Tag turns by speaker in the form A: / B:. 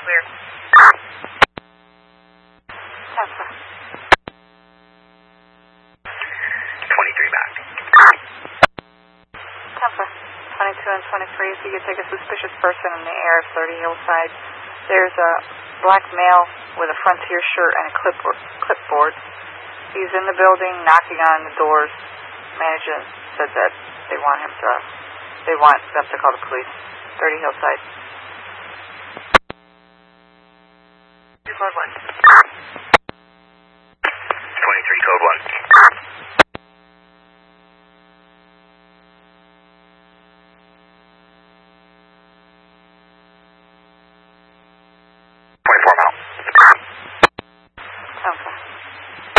A: clear. 23 back.
B: 22 and 23, if you could take a suspicious person in the air of 30 Hillside. There's a black male with a Frontier shirt and a clipboard. He's in the building knocking on the doors. Management said that they want them to call the police. 30 Hillside.
A: 241.